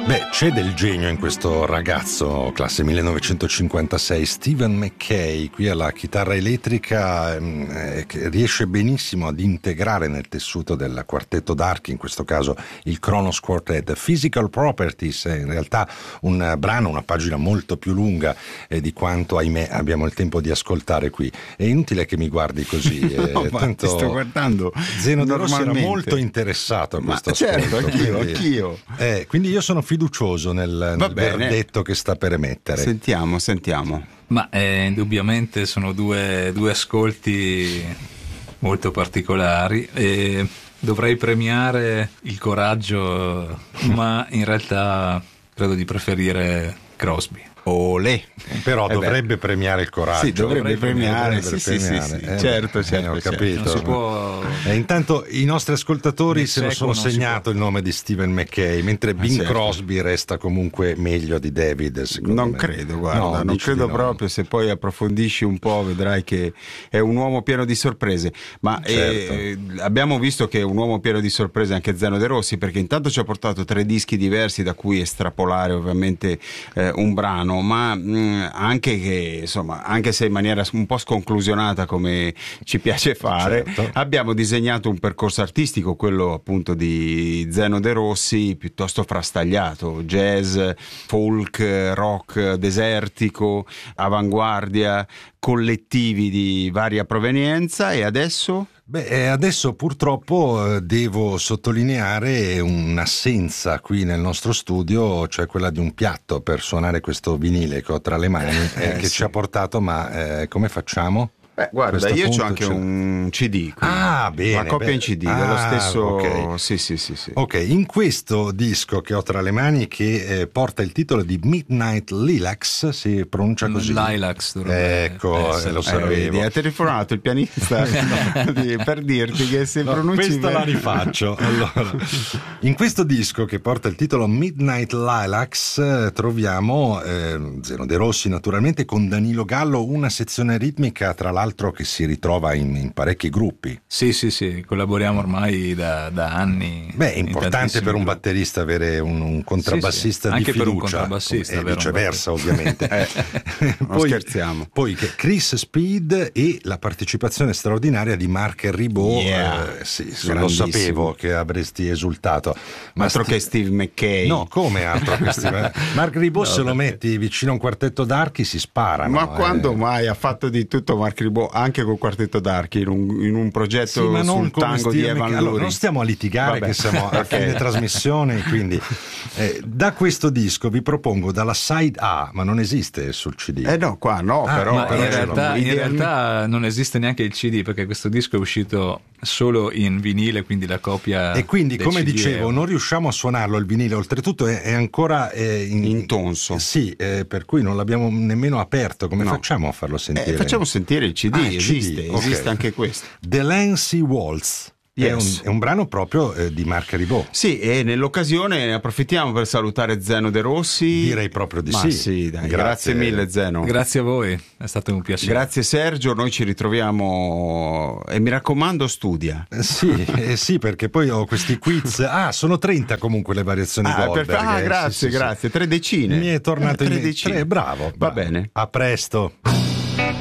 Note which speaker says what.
Speaker 1: Beh, c'è del genio in questo ragazzo, classe 1956, Stephen McKay, qui alla chitarra elettrica, che riesce benissimo ad integrare nel tessuto del quartetto d'archi, in questo caso il Kronos Quartet. Physical Properties è in realtà un brano, una pagina molto più lunga di quanto, ahimè, abbiamo il tempo di ascoltare qui. È inutile che mi guardi così.
Speaker 2: No,
Speaker 1: tanto
Speaker 2: ti sto guardando.
Speaker 1: Zeno De Rossi era molto interessato a questo ascolto.
Speaker 2: Certo, anch'io.
Speaker 1: Quindi io sono fiducioso nel verdetto che sta per emettere.
Speaker 2: Sentiamo.
Speaker 3: Ma indubbiamente sono due ascolti molto particolari e dovrei premiare il coraggio, ma in realtà credo di preferire Crosby.
Speaker 2: Olè.
Speaker 1: Però dovrebbe premiare il coraggio.
Speaker 2: Sì, dovrebbe premiare. Sì, certo.
Speaker 1: Ho capito.
Speaker 3: Non si può...
Speaker 1: intanto i nostri ascoltatori se lo sono segnato il nome di Stephen McKay, mentre Bing Crosby resta comunque meglio di David, secondo
Speaker 2: non
Speaker 1: me.
Speaker 2: Credo, guarda,
Speaker 1: no,
Speaker 2: non credo proprio. Se poi approfondisci un po' vedrai che è un uomo pieno di sorprese. Ma
Speaker 1: certo.
Speaker 2: Abbiamo visto che è un uomo pieno di sorprese anche Zeno De Rossi, perché intanto ci ha portato 3 dischi diversi da cui estrapolare ovviamente un brano, ma anche che, insomma, anche se in maniera un po' sconclusionata come ci piace fare,
Speaker 1: certo,
Speaker 2: abbiamo disegnato un percorso artistico, quello appunto di Zeno De Rossi, piuttosto frastagliato: jazz, folk, rock desertico, avanguardia, collettivi di varia provenienza. E adesso?
Speaker 1: Beh, adesso purtroppo devo sottolineare un'assenza qui nel nostro studio, cioè quella di un piatto per suonare questo vinile che ho tra le mani, che ci ha portato, ma come facciamo?
Speaker 2: Guarda, io c'ho anche un CD qui.
Speaker 1: Bene,
Speaker 2: una coppia in CD dello stesso.
Speaker 1: Okay.
Speaker 2: Sì.
Speaker 1: Ok, in questo disco che ho tra le mani, che porta il titolo di Midnight Lilacs, si pronuncia così?
Speaker 3: Lilacs dovrebbe essere.
Speaker 1: Lo sapevo.
Speaker 2: Ha telefonato il pianista per dirti che se pronunci
Speaker 1: questa la rifaccio. Allora, in questo disco che porta il titolo Midnight Lilacs troviamo Zeno De Rossi naturalmente, con Danilo Gallo, una sezione ritmica tra l'altro che si ritrova in parecchi gruppi.
Speaker 3: Sì, collaboriamo ormai da anni.
Speaker 1: Beh, è importante per un batterista avere un contrabbassista di
Speaker 3: anche
Speaker 1: fiducia,
Speaker 3: per un contrabbassista,
Speaker 1: e viceversa ovviamente.
Speaker 2: Poi scherziamo.
Speaker 1: Poi che Chris Speed e la partecipazione straordinaria di Mark Ribot, lo sapevo che avresti esultato.
Speaker 2: Ma altro che Steve McKay.
Speaker 1: No, come altro che Steve Mark Ribot, se lo metti vicino a un quartetto d'archi si sparano.
Speaker 2: Ma quando mai ha fatto di tutto Mark Ribot, anche col quartetto d'archi, in un progetto sul tango di Evan Lurie?
Speaker 1: Allora, non stiamo a litigare, che siamo a fine trasmissione, quindi da questo disco vi propongo dalla side A, ma non esiste sul CD.
Speaker 2: No, qua no, però
Speaker 3: in realtà non esiste neanche il CD, perché questo disco è uscito solo in vinile, quindi la copia.
Speaker 1: E quindi, come
Speaker 3: CD
Speaker 1: dicevo, non riusciamo a suonarlo il vinile, oltretutto è ancora
Speaker 2: in tonso.
Speaker 1: Sì, per cui non l'abbiamo nemmeno aperto. Come facciamo a farlo sentire?
Speaker 2: Facciamo sentire il CD, esiste anche questo.
Speaker 1: The Lancy Waltz.
Speaker 2: Yes.
Speaker 1: È un brano proprio di Mark Ribot.
Speaker 2: Sì, e nell'occasione ne approfittiamo per salutare Zeno De Rossi.
Speaker 1: Direi proprio di
Speaker 2: sì. Dai, grazie mille, Zeno.
Speaker 3: Grazie a voi, è stato un piacere.
Speaker 2: Grazie Sergio, noi ci ritroviamo e mi raccomando studia.
Speaker 1: Sì, perché poi ho questi quiz. Sono 30 comunque le variazioni Goldberg.
Speaker 2: Grazie, 3 decine.
Speaker 1: Mi è tornato in
Speaker 2: 3 decine.
Speaker 1: Bravo.
Speaker 2: Va bene.
Speaker 1: A presto.